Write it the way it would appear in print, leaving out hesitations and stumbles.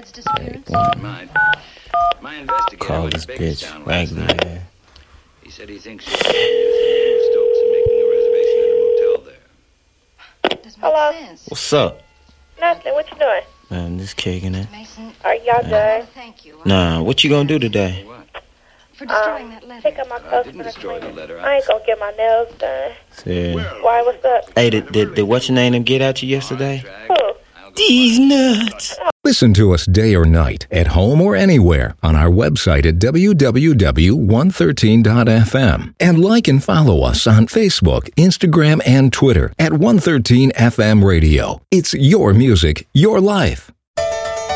Ed's disappearance? My investigator Call this bitch Raggedy, man. He said he thinks she's using Stokes and making a reservation at a motel there. Doesn't Hello? make sense. What's up? Nothing. What you doing? Man, just kicking it. Mason, Are y'all done? thank you. Nah, what you gonna do today? What? For destroying that letter. Take out my I clothes didn't when I destroy clean the it. letter. I ain't gonna get my nails done. Yeah. Why, what's up? Hey, did what's your name them get at you yesterday? Who? These nuts. Listen to us day or night, at home or anywhere, on our website at www.113.fm. And like and follow us on Facebook, Instagram, and Twitter at 113FM Radio. It's your music, your life.